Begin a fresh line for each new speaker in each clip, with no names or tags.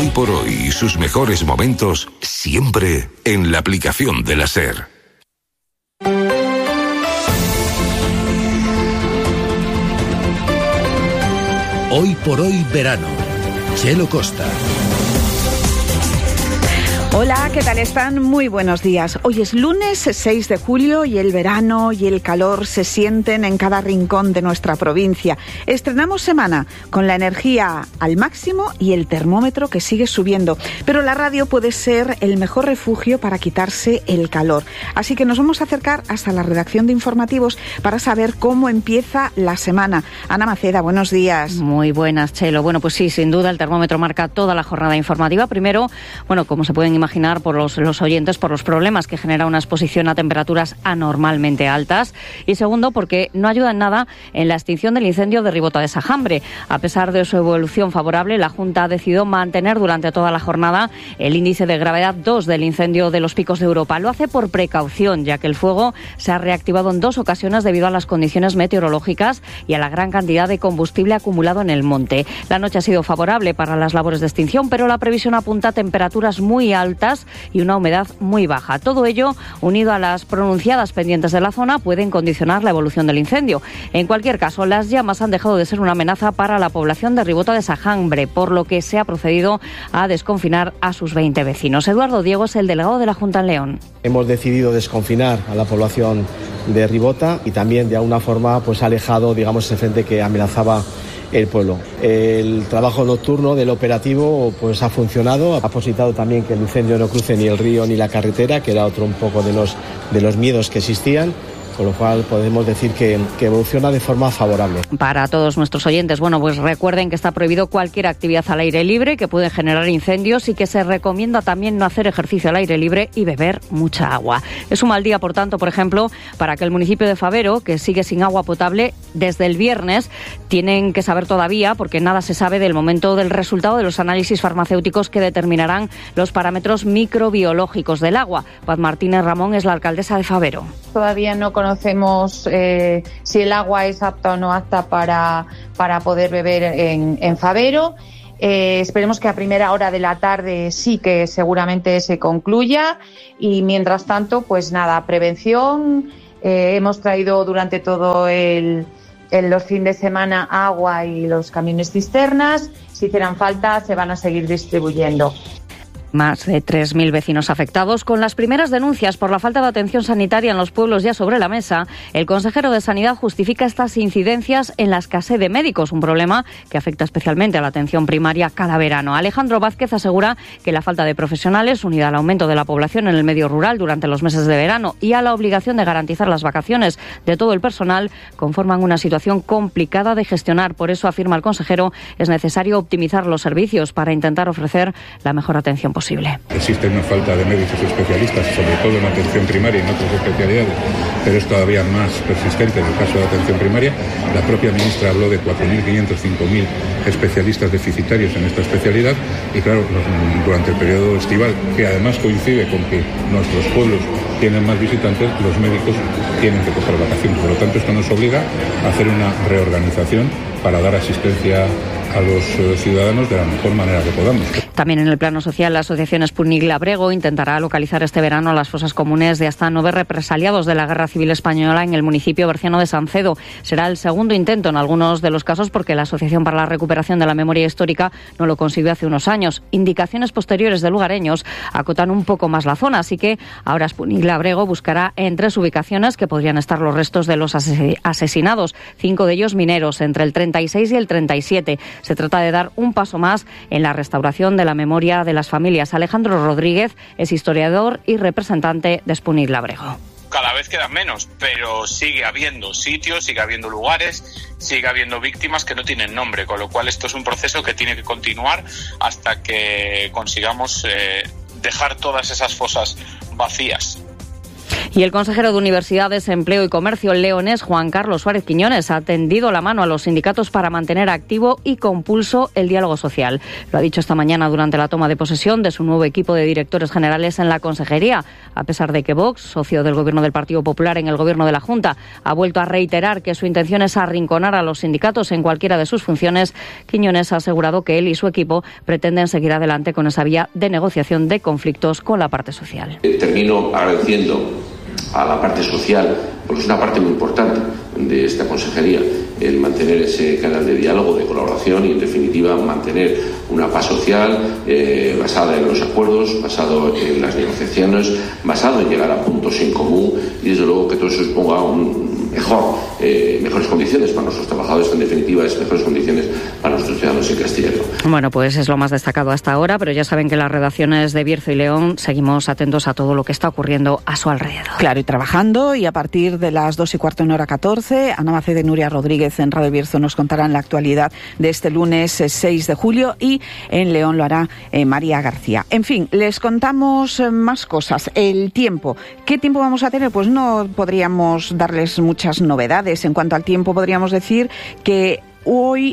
Hoy por hoy y sus mejores momentos siempre en la aplicación de la SER.
Hoy por hoy verano. Chelo Costa.
Hola, ¿qué tal están? Muy buenos días. Hoy es lunes 6 de julio y el verano y el calor se sienten en cada rincón de nuestra provincia. Estrenamos semana con la energía al máximo y el termómetro que sigue subiendo. Pero la radio puede ser el mejor refugio para quitarse el calor. Así que nos vamos a acercar hasta la redacción de informativos para saber cómo empieza la semana. Ana Maceda, buenos días.
Muy buenas, Chelo. Bueno, pues sí, sin duda el termómetro marca toda la jornada informativa. Primero, bueno, como se pueden imaginar por los oyentes, por los problemas que genera una exposición a temperaturas anormalmente altas, y segundo, porque no ayuda en nada en la extinción del incendio de Ribota de Sajambre. A pesar de su evolución favorable, la Junta ha decidido mantener durante toda la jornada el índice de gravedad 2 del incendio de los Picos de Europa. Lo hace por precaución, ya que el fuego se ha reactivado en 2 ocasiones debido a las condiciones meteorológicas y a la gran cantidad de combustible acumulado en el monte. La noche ha sido favorable para las labores de extinción, pero la previsión apunta a temperaturas muy altas y una humedad muy baja. Todo ello, unido a las pronunciadas pendientes de la zona, pueden condicionar la evolución del incendio. En cualquier caso, las llamas han dejado de ser una amenaza para la población de Ribota de Sajambre, por lo que se ha procedido a desconfinar a sus 20 vecinos. Eduardo Diego es el delegado de la Junta en León.
Hemos decidido desconfinar a la población de Ribota y también de alguna forma pues ha alejado, digamos, ese frente que amenazaba el pueblo. El trabajo nocturno del operativo pues ha funcionado, ha posibilitado también que el incendio no cruce ni el río ni la carretera, que era otro un poco de los miedos que existían. Con lo cual podemos decir que evoluciona de forma favorable.
Para todos nuestros oyentes, bueno, pues recuerden que está prohibido cualquier actividad al aire libre que puede generar incendios y que se recomienda también no hacer ejercicio al aire libre y beber mucha agua. Es un mal día, por tanto, por ejemplo, para que el municipio de Fabero, que sigue sin agua potable desde el viernes, tienen que saber todavía, porque nada se sabe del momento del resultado de los análisis farmacéuticos que determinarán los parámetros microbiológicos del agua. Paz Martínez Ramón es la alcaldesa de Fabero.
Todavía no conocemos si el agua es apta o no apta para poder beber en Fabero. Esperemos que a primera hora de la tarde sí que seguramente se concluya y mientras tanto, pues nada, prevención. Hemos traído durante todo los fines de semana agua y los camiones cisternas. Si hicieran falta, se van a seguir distribuyendo.
Más de 3.000 vecinos afectados. Con las primeras denuncias por la falta de atención sanitaria en los pueblos ya sobre la mesa, el consejero de Sanidad justifica estas incidencias en la escasez de médicos, un problema que afecta especialmente a la atención primaria cada verano. Alejandro Vázquez asegura que la falta de profesionales, unida al aumento de la población en el medio rural durante los meses de verano y a la obligación de garantizar las vacaciones de todo el personal, conforman una situación complicada de gestionar. Por eso, afirma el consejero, es necesario optimizar los servicios para intentar ofrecer la mejor atención posible.
Existe una falta de médicos especialistas, sobre todo en atención primaria y en otras especialidades, pero es todavía más persistente en el caso de atención primaria. La propia ministra habló de 4.500, 5.000 especialistas deficitarios en esta especialidad y claro, durante el periodo estival, que además coincide con que nuestros pueblos tienen más visitantes, los médicos tienen que coger vacaciones. Por lo tanto, esto nos obliga a hacer una reorganización para dar asistencia a los ciudadanos de la mejor manera que podamos.
También en el plano social, la asociación Sputnik Labrego intentará localizar este verano las fosas comunes de hasta 9 represaliados de la Guerra Civil Española en el municipio berciano de Sancedo. Será el segundo intento en algunos de los casos porque la Asociación para la Recuperación de la Memoria Histórica no lo consiguió hace unos años. Indicaciones posteriores de lugareños acotan un poco más la zona, así que ahora Sputnik Labrego buscará en 3 ubicaciones que podrían estar los restos de los asesinados, 5 de ellos mineros, entre el 36 y el 37. Se trata de dar un paso más en la restauración de la memoria de las familias. Alejandro Rodríguez es historiador y representante de Sputnik Labrego.
Cada vez quedan menos, pero sigue habiendo sitios, sigue habiendo lugares, sigue habiendo víctimas que no tienen nombre, con lo cual esto es un proceso que tiene que continuar hasta que consigamos dejar todas esas fosas vacías.
Y el consejero de Universidades, Empleo y Comercio leonés, Juan Carlos Suárez Quiñones, ha tendido la mano a los sindicatos para mantener activo y con pulso el diálogo social. Lo ha dicho esta mañana durante la toma de posesión de su nuevo equipo de directores generales en la consejería. A pesar de que Vox, socio del gobierno del Partido Popular en el gobierno de la Junta, ha vuelto a reiterar que su intención es arrinconar a los sindicatos en cualquiera de sus funciones, Quiñones ha asegurado que él y su equipo pretenden seguir adelante con esa vía de negociación de conflictos con la parte social.
Termino agradeciendo a la parte social, porque es una parte muy importante de esta consejería, el mantener ese canal de diálogo, de colaboración y, en definitiva, mantener una paz social basada en los acuerdos, basado en las negociaciones, basado en llegar a puntos en común y, desde luego, que todo eso suponga mejores condiciones para nuestros trabajadores, en definitiva, es mejores condiciones para nuestros ciudadanos en Castilla y León.
Bueno, pues es lo más destacado hasta ahora, pero ya saben que en las redacciones de Bierzo y León seguimos atentos a todo lo que está ocurriendo a su alrededor.
Claro, y trabajando, y a partir de las 2:15 en hora 14, Ana Macede y Nuria Rodríguez en Radio Bierzo nos contarán la actualidad de este lunes 6 de julio y en León lo hará María García. En fin, les contamos más cosas. El tiempo. ¿Qué tiempo vamos a tener? Pues no podríamos darles muchas novedades. En cuanto al tiempo, podríamos decir que hoy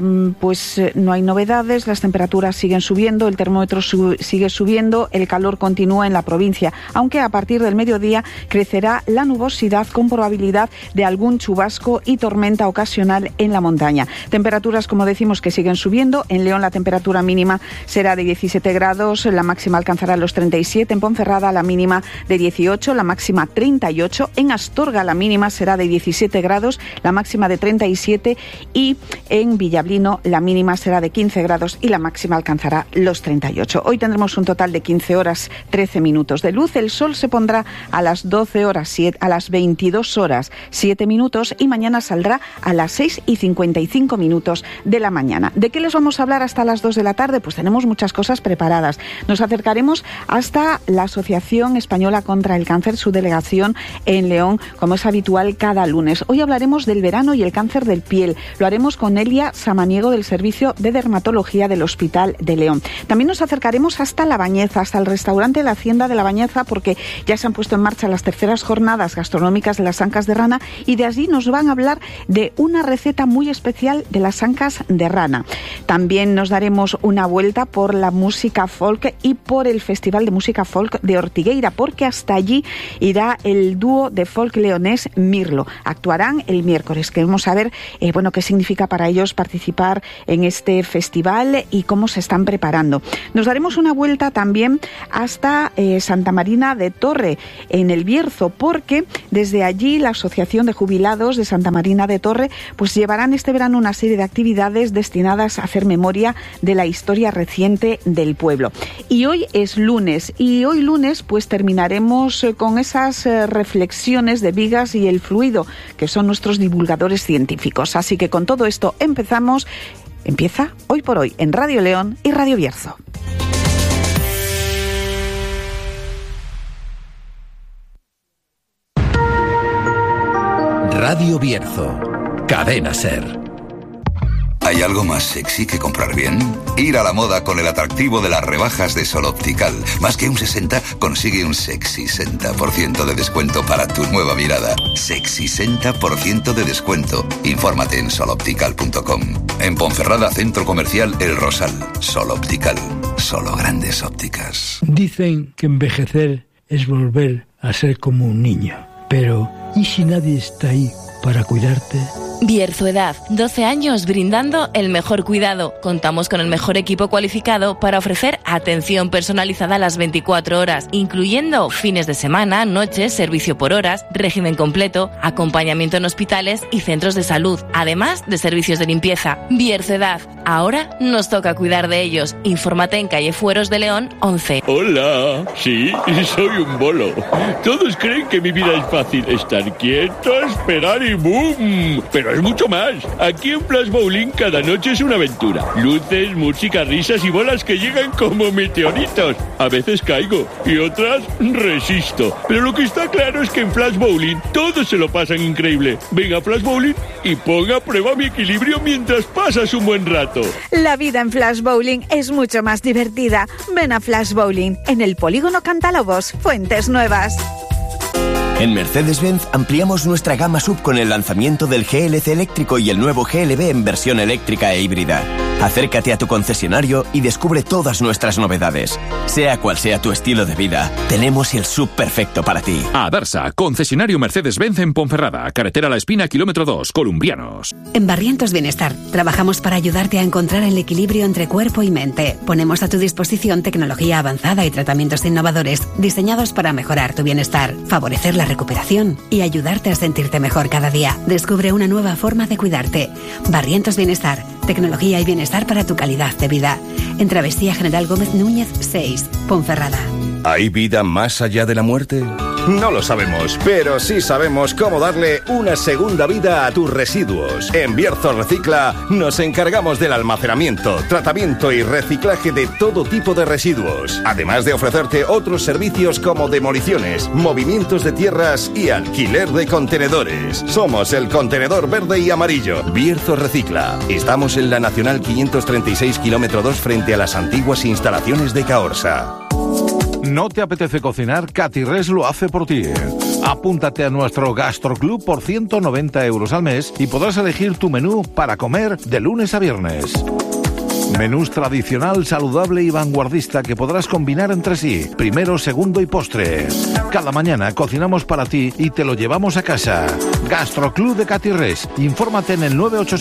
no hay novedades, las temperaturas siguen subiendo, el termómetro sigue subiendo, el calor continúa en la provincia, aunque a partir del mediodía crecerá la nubosidad con probabilidad de algún chubasco y tormenta ocasional en la montaña. Temperaturas, como decimos, que siguen subiendo. En León la temperatura mínima será de 17 grados, la máxima alcanzará los 37, en Ponferrada la mínima de 18, la máxima 38, en Astorga la mínima será de 17 grados, la máxima de 37 y en Villablino la mínima será de 15 grados y la máxima alcanzará los 38. Hoy tendremos un total de 15 horas 13 minutos de luz. El sol se pondrá a las 12 horas, a las 22 horas 7 minutos y mañana saldrá a las 6:55 minutos de la mañana. ¿De qué les vamos a hablar hasta las 2 de la tarde? Pues tenemos muchas cosas preparadas. Nos acercaremos hasta la Asociación Española contra el Cáncer, su delegación en León, como es habitual cada lunes. Hoy hablaremos del verano y el cáncer del piel. Lo haremos con Elia Samaniego del Servicio de Dermatología del Hospital de León. También nos acercaremos hasta La Bañeza, hasta el restaurante La Hacienda de La Bañeza, porque ya se han puesto en marcha las terceras jornadas gastronómicas de las ancas de rana y de allí nos van a hablar de una receta muy especial de las ancas de rana. También nos daremos una vuelta por la música folk y por el Festival de Música Folk de Ortigueira, porque hasta allí irá el dúo de folk leonés Mirlo. Actuarán el miércoles. Queremos saber qué significa para ellos participar en este festival y cómo se están preparando. Nos daremos una vuelta también hasta Santa Marina de Torre, en el Bierzo, porque desde allí la Asociación de Jubilados de Santa Marina de Torre pues llevarán este verano una serie de actividades destinadas a hacer memoria de la historia reciente del pueblo. Y hoy es lunes, y hoy lunes pues terminaremos con esas reflexiones de Vigas y el Fluido, que son nuestros divulgadores científicos. Así que con todo esto empieza Hoy por Hoy en Radio León y Radio Bierzo.
Radio Bierzo, Cadena SER.
¿Hay algo más sexy que comprar bien? Ir a la moda con el atractivo de las rebajas de Sol Optical. Más que un 60, consigue un sexy 60% de descuento para tu nueva mirada. Sexy 60% de descuento. Infórmate en soloptical.com. En Ponferrada, Centro Comercial El Rosal. Sol Optical. Solo grandes ópticas.
Dicen que envejecer es volver a ser como un niño. Pero, ¿y si nadie está ahí para cuidarte?
Bierzoedad, 12 años brindando el mejor cuidado. Contamos con el mejor equipo cualificado para ofrecer atención personalizada a las 24 horas, incluyendo fines de semana, noches, servicio por horas, régimen completo, acompañamiento en hospitales y centros de salud, además de servicios de limpieza. Bierzoedad, ahora nos toca cuidar de ellos. Infórmate en calle Fueros de León 11.
Hola, sí, soy un bolo. Todos creen que mi vida es fácil, estar quieto, esperar y ¡boom! Pero es mucho más. Aquí en Flash Bowling cada noche es una aventura. Luces, música, risas y bolas que llegan como meteoritos. A veces caigo y otras resisto. Pero lo que está claro es que en Flash Bowling todos se lo pasan increíble. Ven a Flash Bowling y ponga a prueba mi equilibrio mientras pasas un buen rato.
La vida en Flash Bowling es mucho más divertida. Ven a Flash Bowling en el Polígono Cantalobos, Fuentes Nuevas.
En Mercedes-Benz ampliamos nuestra gama SUV con el lanzamiento del GLC eléctrico y el nuevo GLB en versión eléctrica e híbrida. Acércate a tu concesionario y descubre todas nuestras novedades. Sea cual sea tu estilo de vida, tenemos el SUV perfecto para ti.
Adarsa, concesionario Mercedes-Benz en Ponferrada, carretera La Espina, kilómetro 2, Columbianos.
En Barrientos Bienestar trabajamos para ayudarte a encontrar el equilibrio entre cuerpo y mente. Ponemos a tu disposición tecnología avanzada y tratamientos innovadores diseñados para mejorar tu bienestar, favorecer la recuperación y ayudarte a sentirte mejor cada día. Descubre una nueva forma de cuidarte. Barrientos Bienestar, tecnología y bienestar para tu calidad de vida. En Travesía General Gómez Núñez 6, Ponferrada.
¿Hay vida más allá de la muerte? No lo sabemos, pero sí sabemos cómo darle una segunda vida a tus residuos. En Bierzo Recicla nos encargamos del almacenamiento, tratamiento y reciclaje de todo tipo de residuos, además de ofrecerte otros servicios como demoliciones, movimientos de tierras y alquiler de contenedores. Somos el contenedor verde y amarillo. Bierzo Recicla. Estamos en la Nacional 536 kilómetro 2 frente a las antiguas instalaciones de Caorsa.
¿No te apetece cocinar? Catirres lo hace por ti. Apúntate a nuestro Gastroclub por 190 euros al mes y podrás elegir tu menú para comer de lunes a viernes. Menús tradicional, saludable y vanguardista que podrás combinar entre sí, primero, segundo y postre. Cada mañana cocinamos para ti y te lo llevamos a casa. Gastroclub de Catirres. Infórmate en el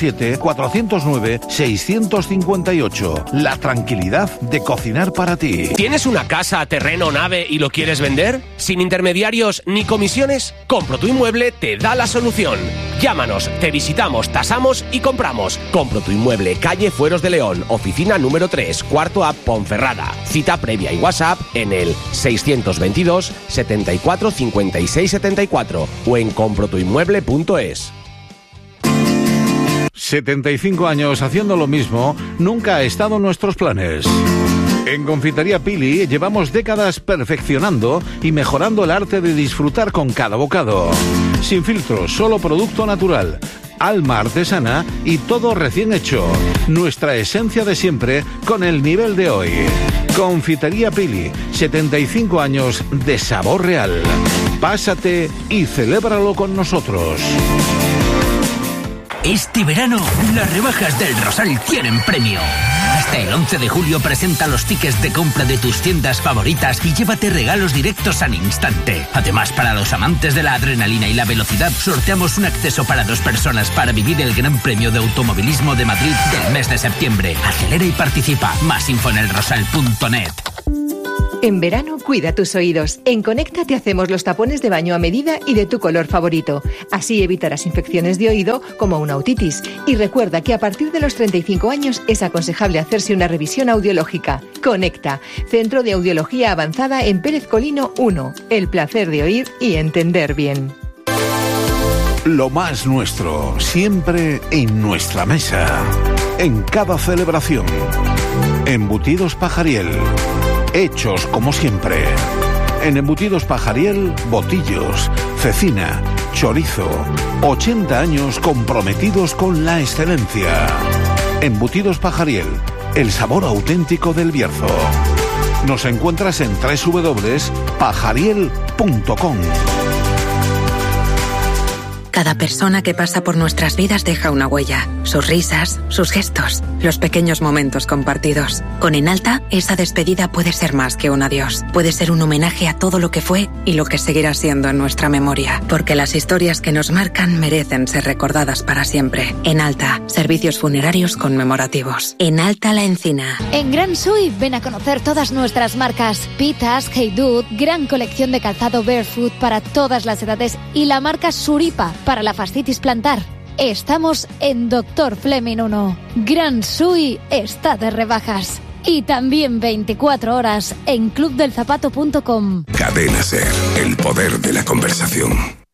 987-409-658. La tranquilidad de cocinar para ti.
¿Tienes una casa, terreno, nave y lo quieres vender? ¿Sin intermediarios ni comisiones? Compro tu Inmueble te da la solución. Llámanos, te visitamos, tasamos y compramos. Compro tu Inmueble, calle Fueros de León, oficina número 3, cuarto A, Ponferrada. Cita previa y WhatsApp en el 622 74 56 74 o en comprotuinmueble.es.
75 años haciendo lo mismo nunca ha estado en nuestros planes. En Confitería Pili llevamos décadas perfeccionando y mejorando el arte de disfrutar con cada bocado. Sin filtros, solo producto natural, alma artesana y todo recién hecho. Nuestra esencia de siempre con el nivel de hoy. Confitería Pili, 75 años de sabor real. Pásate y celébralo con nosotros.
Este verano, las rebajas del Rosal tienen premio. Hasta el 11 de julio presenta los tickets de compra de tus tiendas favoritas y llévate regalos directos al instante. Además, para los amantes de la adrenalina y la velocidad, sorteamos un acceso para 2 personas para vivir el Gran Premio de Automovilismo de Madrid del mes de septiembre. Acelera y participa. Más info en elrosal.net.
En verano, cuida tus oídos. En Conecta te hacemos los tapones de baño a medida y de tu color favorito. Así evitarás infecciones de oído como una otitis. Y recuerda que a partir de los 35 años es aconsejable hacerse una revisión audiológica. Conecta, Centro de Audiología Avanzada en Pérez Colino 1. El placer de oír y entender bien.
Lo más nuestro, siempre en nuestra mesa. En cada celebración. Embutidos Pajariel. Hechos como siempre. En Embutidos Pajariel, botillos, cecina, chorizo. 80 años comprometidos con la excelencia. Embutidos Pajariel, el sabor auténtico del Bierzo. Nos encuentras en www.pajariel.com.
Cada persona que pasa por nuestras vidas deja una huella. Sus risas, sus gestos, los pequeños momentos compartidos. Con Enalta, esa despedida puede ser más que un adiós. Puede ser un homenaje a todo lo que fue y lo que seguirá siendo en nuestra memoria. Porque las historias que nos marcan merecen ser recordadas para siempre. Enalta, servicios funerarios conmemorativos. Enalta La Encina.
En Gran Sui, ven a conocer todas nuestras marcas. Pitas, Hey Dude, gran colección de calzado barefoot para todas las edades y la marca Suripa para la fascitis plantar. Estamos en Dr. Fleming 1. Gran Sui está de rebajas. Y también 24 horas en clubdelzapato.com.
Cadena SER, el poder de la conversación.